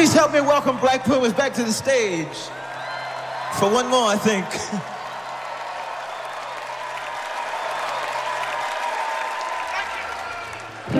Please help me welcome Black Pumas back to the stage for one more, I think.